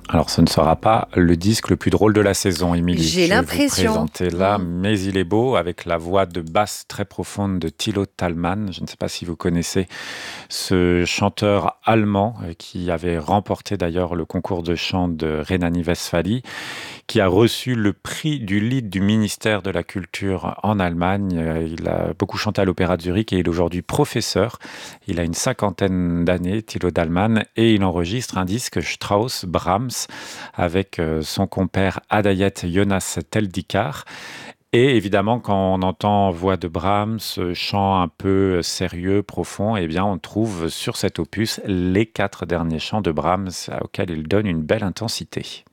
Alors, ce ne sera pas le disque le plus drôle de la saison, Émilie. J'ai Je vais vous l'impression. présenter là, mais il est beau, avec la voix de basse très profonde de Thilo Thalmann. Je ne sais pas si vous connaissez ce chanteur allemand qui avait remporté d'ailleurs le concours de chant de Rhénanie-Westphalie, qui a reçu le prix du Lied du ministère de la Culture en Allemagne. Il a beaucoup chanté à l'Opéra de Zurich et il est aujourd'hui professeur. Il a une cinquantaine d'années, Thilo Dallmann, et il enregistre un disque Strauss-Brahms avec son compère Adayet Jonas Teldikar. Et évidemment, quand on entend voix de Brahms, chant un peu sérieux, profond, eh bien, on trouve sur cet opus les 4 derniers chants de Brahms auxquels il donne une belle intensité.